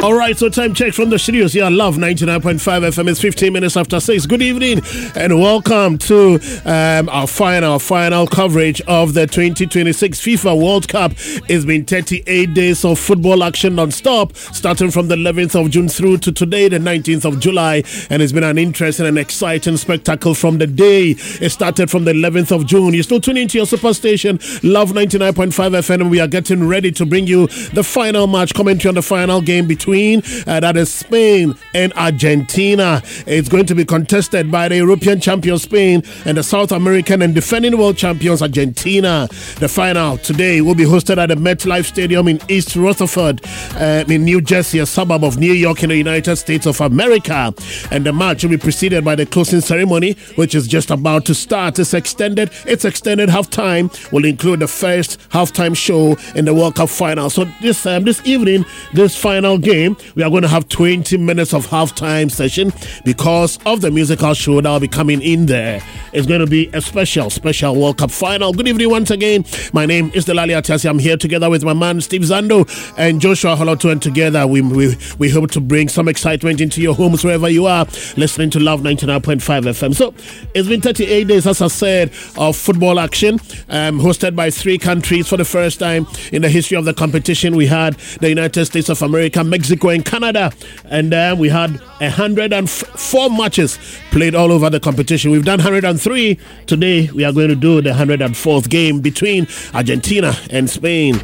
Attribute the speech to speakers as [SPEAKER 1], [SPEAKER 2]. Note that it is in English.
[SPEAKER 1] All right, so time check from the studios here. Love 99.5 FM. It's 15 minutes after 6. Good evening and welcome to our final coverage of the 2026 FIFA World Cup. It's been 38 days of football action non-stop, starting from the 11th of June through to today, the 19th of July. And it's been an interesting and exciting spectacle from the day it started from the 11th of June. You're still tuning into your superstation, Love 99.5 FM, and we are getting ready to bring you the final match, commentary on the final game between that is Spain and Argentina. It's going to be contested by the European champion Spain and the South American and defending world champions Argentina. The final today will be hosted at the MetLife Stadium in East Rutherford in New Jersey, a suburb of New York in the United States of America. And the match will be preceded by the closing ceremony, which is just about to start. It's extended halftime will include the first halftime show in the World Cup final. So this evening, this final game, we are going to have 20 minutes of halftime session because of the musical show that will be coming in there. It's going to be a special World Cup final. Good evening once again. My name is Delali Atasi. I'm here together with my man Steve Zando and Joshua Holotu, and together we hope to bring some excitement into your homes wherever you are listening to Love 99.5 FM. So it's been 38 days, as I said, of football action, hosted by 3 countries for the first time in the history of the competition. We had the United States of America, Mexico and Canada, and we had 104 matches played all over the competition. We've done 103. Today we are going to do the 104th game between Argentina and Spain.